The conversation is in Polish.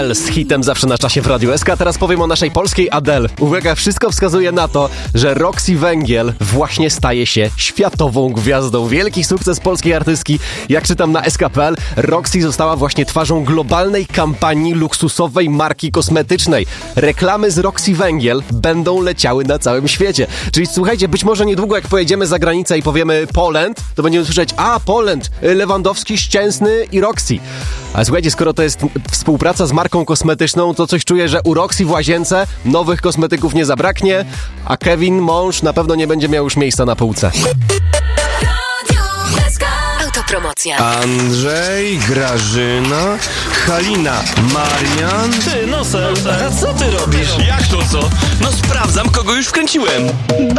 Adele z hitem zawsze na czasie w Radiu SK. Teraz powiem o naszej polskiej Adele. Uwaga, wszystko wskazuje na to, że Roxy Węgiel właśnie staje się światową gwiazdą. Wielki sukces polskiej artystki. Jak czytam na sk.pl, Roxy została właśnie twarzą globalnej kampanii luksusowej marki kosmetycznej. Reklamy z Roxy Węgiel będą leciały na całym świecie. Czyli słuchajcie, być może niedługo jak pojedziemy za granicę i powiemy Poland, to będziemy słyszeć: a Poland, Lewandowski, Szczęsny i Roxy. Ale słuchajcie, skoro to jest współpraca z marką kosmetyczną, to coś czuję, że u Roxy w łazience nowych kosmetyków nie zabraknie, a Kevin, mąż, na pewno nie będzie miał już miejsca na półce. Autopromocja. Andrzej, Grażyna, Halina, Marian. Ty, Nosel, a co ty robisz? Jak to co? No sprawdzam, kogo już wkręciłem.